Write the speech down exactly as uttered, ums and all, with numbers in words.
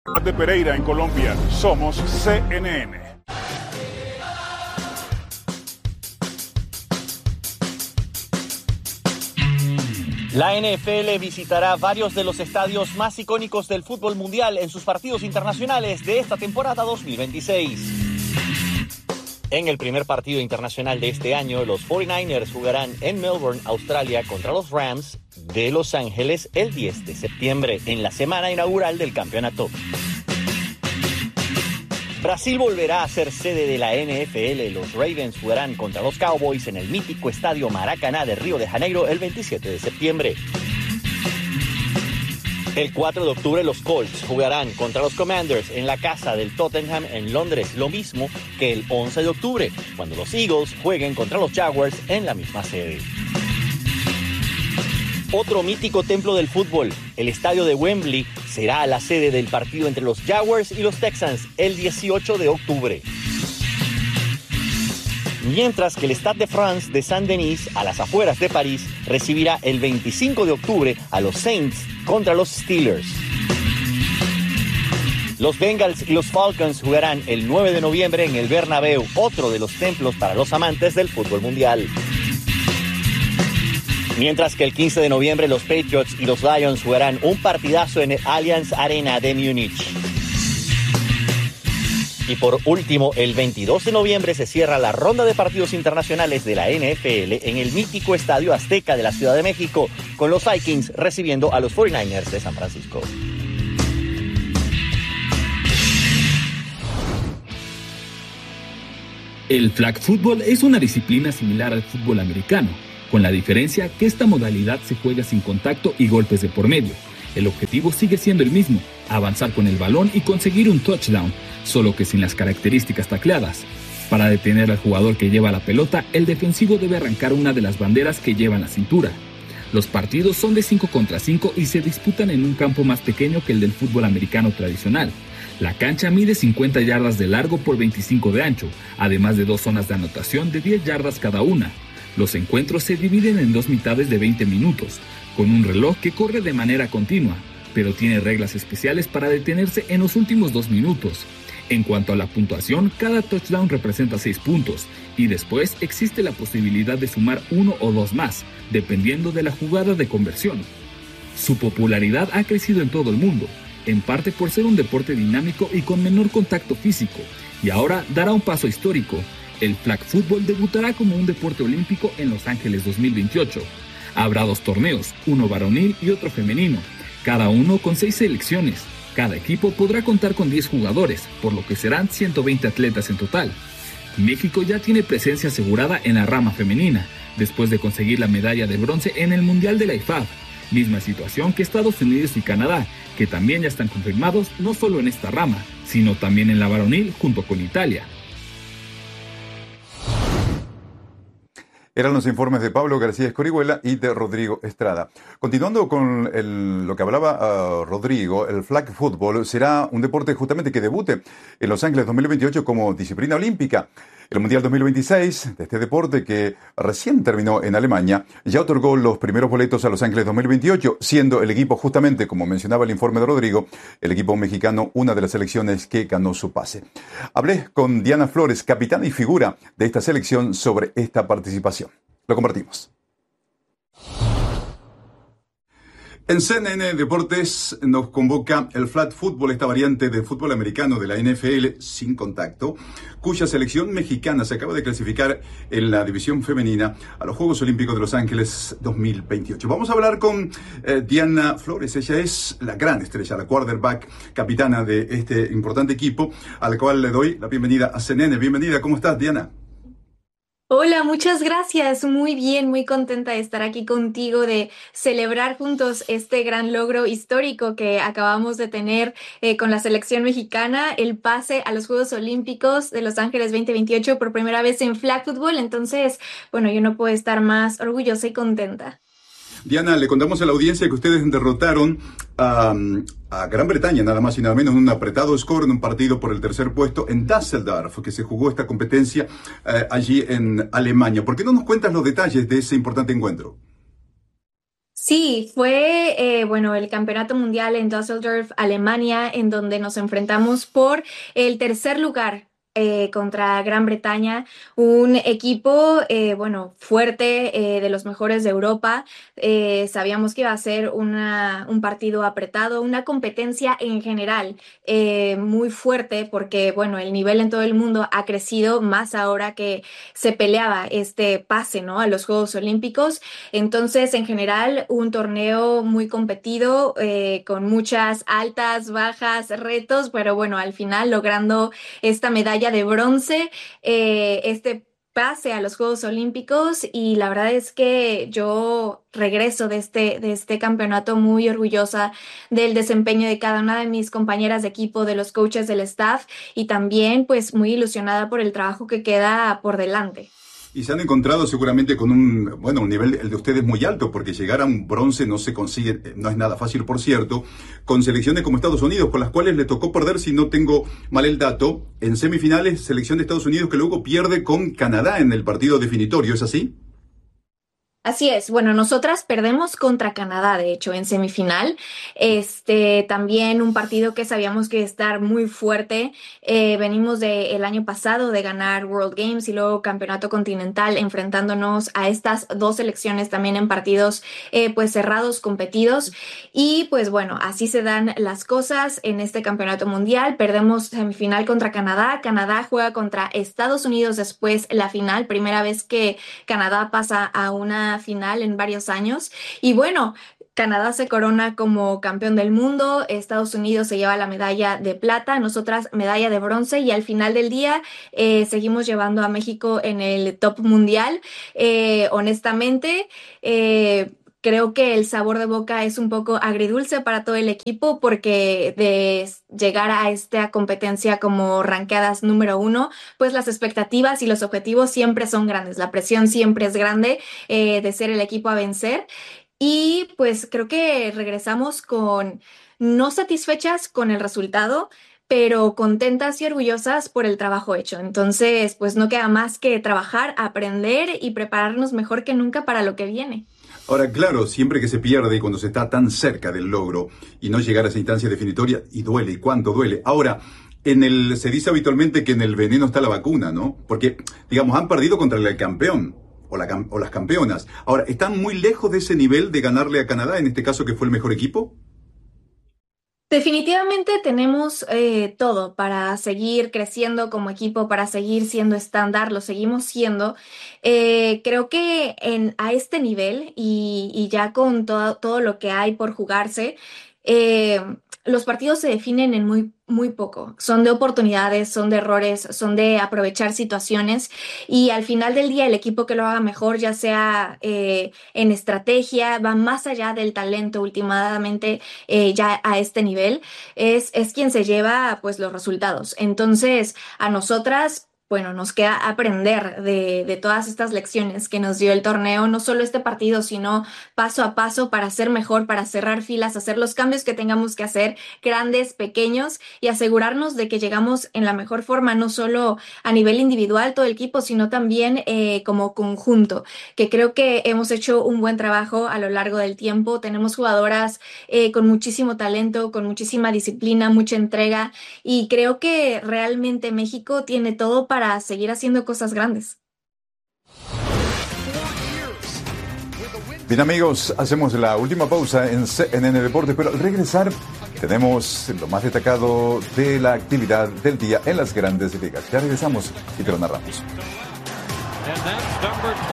De Pereira en Colombia, somos C N N. La N F L visitará varios de los estadios más icónicos del fútbol mundial en sus partidos internacionales de esta temporada dos mil veintiséis. En el primer partido internacional de este año, los cuarenta y nueve ers jugarán en Melbourne, Australia, contra los Rams de Los Ángeles el diez de septiembre, en la semana inaugural del campeonato. Brasil volverá a ser sede de la N F L. Los Ravens jugarán contra los Cowboys en el mítico estadio Maracaná de Río de Janeiro el veintisiete de septiembre. El cuatro de octubre los Colts jugarán contra los Commanders en la casa del Tottenham en Londres, lo mismo que el once de octubre, cuando los Eagles jueguen contra los Jaguars en la misma sede. Otro mítico templo del fútbol, el estadio de Wembley, será la sede del partido entre los Jaguars y los Texans el dieciocho de octubre. Mientras que el Stade de France de Saint-Denis, a las afueras de París, recibirá el veinticinco de octubre a los Saints contra los Steelers. Los Bengals y los Falcons jugarán el nueve de noviembre en el Bernabéu, otro de los templos para los amantes del fútbol mundial. Mientras que el quince de noviembre los Patriots y los Lions jugarán un partidazo en el Allianz Arena de Múnich. Y por último, el veintidós de noviembre se cierra la ronda de partidos internacionales de la N F L en el mítico Estadio Azteca de la Ciudad de México, con los Vikings recibiendo a los cuarenta y nueve ers de San Francisco. El flag football es una disciplina similar al fútbol americano, con la diferencia que esta modalidad se juega sin contacto y golpes de por medio. El objetivo sigue siendo el mismo, avanzar con el balón y conseguir un touchdown, solo que sin las características tacleadas. Para detener al jugador que lleva la pelota, el defensivo debe arrancar una de las banderas que lleva en la cintura. Los partidos son de cinco contra cinco y se disputan en un campo más pequeño que el del fútbol americano tradicional. La cancha mide cincuenta yardas de largo por veinticinco de ancho, además de dos zonas de anotación de diez yardas cada una. Los encuentros se dividen en dos mitades de veinte minutos, con un reloj que corre de manera continua, pero tiene reglas especiales para detenerse en los últimos dos minutos. En cuanto a la puntuación, cada touchdown representa seis puntos, y después existe la posibilidad de sumar uno o dos más, dependiendo de la jugada de conversión. Su popularidad ha crecido en todo el mundo, en parte por ser un deporte dinámico y con menor contacto físico, y ahora dará un paso histórico. El flag football debutará como un deporte olímpico en Los Ángeles dos mil veintiocho. Habrá dos torneos, uno varonil y otro femenino, cada uno con seis selecciones. Cada equipo podrá contar con diez jugadores, por lo que serán ciento veinte atletas en total. México ya tiene presencia asegurada en la rama femenina, después de conseguir la medalla de bronce en el Mundial de la I F A B. Misma situación que Estados Unidos y Canadá, que también ya están confirmados no solo en esta rama, sino también en la varonil junto con Italia. Eran los informes de Pablo García Escorihuela y de Rodrigo Estrada. Continuando con el, lo que hablaba uh, Rodrigo, el flag football será un deporte justamente que debute en Los Ángeles dos mil veintiocho como disciplina olímpica. El Mundial dos mil veintiséis de este deporte, que recién terminó en Alemania, ya otorgó los primeros boletos a Los Ángeles dos mil veintiocho, siendo el equipo, justamente como mencionaba el informe de Rodrigo, el equipo mexicano, una de las selecciones que ganó su pase. Hablé con Diana Flores, capitana y figura de esta selección, sobre esta participación. Lo compartimos. En C N N Deportes nos convoca el flag football, esta variante del fútbol americano de la N F L sin contacto, cuya selección mexicana se acaba de clasificar en la división femenina a los Juegos Olímpicos de Los Ángeles dos mil veintiocho. Vamos a hablar con eh, Diana Flores. Ella es la gran estrella, la quarterback, capitana de este importante equipo, al cual le doy la bienvenida a C N N. Bienvenida, ¿cómo estás, Diana? Hola, muchas gracias. Muy bien, muy contenta de estar aquí contigo, de celebrar juntos este gran logro histórico que acabamos de tener eh, con la selección mexicana, el pase a los Juegos Olímpicos de Los Ángeles veinte veintiocho por primera vez en flag football. Entonces, bueno, yo no puedo estar más orgullosa y contenta. Diana, le contamos a la audiencia que ustedes derrotaron a, a Gran Bretaña, nada más y nada menos, en un apretado score, en un partido por el tercer puesto en Düsseldorf, que se jugó esta competencia eh, allí en Alemania. ¿Por qué no nos cuentas los detalles de ese importante encuentro? Sí, fue eh, bueno, el Campeonato Mundial en Düsseldorf, Alemania, en donde nos enfrentamos por el tercer lugar eh, contra Gran Bretaña, un equipo eh, bueno, fuerte, eh, de los mejores de Europa. Eh, sabíamos que iba a ser una, un partido apretado, una competencia en general eh, muy fuerte, porque bueno, el nivel en todo el mundo ha crecido más ahora que se peleaba este pase, ¿no?, a los Juegos Olímpicos. Entonces, en general, un torneo muy competido, eh, con muchas altas, bajas, retos, pero bueno, al final logrando esta medalla de bronce, eh, este pase a los Juegos Olímpicos, y la verdad es que yo regreso de este, de este campeonato muy orgullosa del desempeño de cada una de mis compañeras de equipo, de los coaches, del staff, y también pues muy ilusionada por el trabajo que queda por delante. Y se han encontrado seguramente con un, bueno, un nivel, el de ustedes muy alto, porque llegar a un bronce no se consigue, no es nada fácil, por cierto, con selecciones como Estados Unidos, con las cuales le tocó perder, si no tengo mal el dato, en semifinales, selección de Estados Unidos que luego pierde con Canadá en el partido definitorio, ¿es así? Así es, bueno, nosotras perdemos contra Canadá, de hecho, en semifinal. Este, también un partido que sabíamos que iba a estar muy fuerte. Eh, venimos de, el año pasado de ganar World Games y luego Campeonato Continental, enfrentándonos a estas dos selecciones también en partidos eh, pues cerrados, competidos. Y pues bueno, así se dan las cosas en este Campeonato Mundial. Perdemos semifinal contra Canadá. Canadá juega contra Estados Unidos después la final, primera vez que Canadá pasa a una final en varios años. Y bueno, Canadá se corona como campeón del mundo, Estados Unidos se lleva la medalla de plata, nosotras medalla de bronce, y al final del día eh, seguimos llevando a México en el top mundial. Eh, honestamente, eh, creo que el sabor de boca es un poco agridulce para todo el equipo, porque de llegar a esta competencia como rankeadas número uno, pues las expectativas y los objetivos siempre son grandes, la presión siempre es grande, eh, de ser el equipo a vencer. Y pues creo que regresamos con no satisfechas con el resultado, pero contentas y orgullosas por el trabajo hecho. Entonces, pues no queda más que trabajar, aprender y prepararnos mejor que nunca para lo que viene. Ahora, claro, siempre que se pierde y cuando se está tan cerca del logro y no llegar a esa instancia definitoria, y duele, y cuánto duele. Ahora, en el, se dice habitualmente que en el veneno está la vacuna, ¿no? Porque, digamos, han perdido contra el campeón o, la, o las campeonas. Ahora, ¿están muy lejos de ese nivel de ganarle a Canadá, en este caso que fue el mejor equipo? Definitivamente tenemos eh, todo para seguir creciendo como equipo, para seguir siendo estándar, lo seguimos siendo. Eh, creo que en, a este nivel y, y ya con todo, todo lo que hay por jugarse, eh, los partidos se definen en muy, muy poco. Son de oportunidades, son de errores, son de aprovechar situaciones, y al final del día el equipo que lo haga mejor, ya sea eh, en estrategia, va más allá del talento últimamente, eh, ya a este nivel, es, es quien se lleva pues los resultados. Entonces, a nosotras, bueno, nos queda aprender de, de todas estas lecciones que nos dio el torneo, no solo este partido, sino paso a paso para ser mejor, para cerrar filas, hacer los cambios que tengamos que hacer, grandes, pequeños, y asegurarnos de que llegamos en la mejor forma, no solo a nivel individual, todo el equipo, sino también eh, como conjunto, que creo que hemos hecho un buen trabajo a lo largo del tiempo. Tenemos jugadoras eh, con muchísimo talento, con muchísima disciplina, mucha entrega, y creo que realmente México tiene todo para para seguir haciendo cosas grandes. Bien, amigos, hacemos la última pausa en C N N Deportes, pero al regresar tenemos lo más destacado de la actividad del día en las Grandes Ligas. Ya regresamos y te lo narramos.